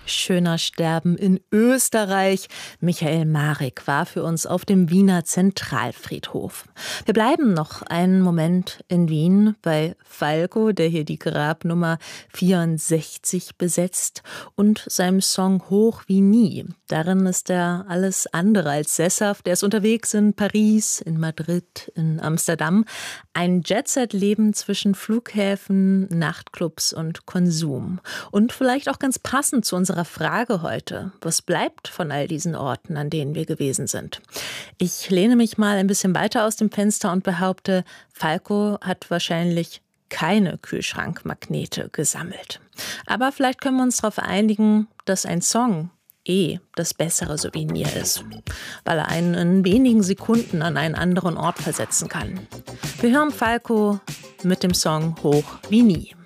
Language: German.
Schöner sterben in Österreich. Michael Marek war für uns auf dem Wiener Zentralfriedhof. Wir bleiben noch einen Moment in Wien bei Falco, der hier die Grabnummer 64 besetzt, und seinem Song Hoch wie nie. Darin ist er alles andere als sesshaft. Er ist unterwegs in Paris, in Madrid, in Amsterdam. Ein Jet-Set-Leben zwischen Flughäfen, Nachtclubs und Konsum. Und vielleicht auch ganz passend zu unserer Frage heute: Was bleibt von all diesen Orten, an denen wir gewesen sind? Ich lehne mich mal ein bisschen weiter aus dem Fenster und behaupte, Falco hat wahrscheinlich keine Kühlschrankmagnete gesammelt. Aber vielleicht können wir uns darauf einigen, dass ein Song das bessere Souvenir ist, weil er einen in wenigen Sekunden an einen anderen Ort versetzen kann. Wir hören Falco mit dem Song Hoch wie nie.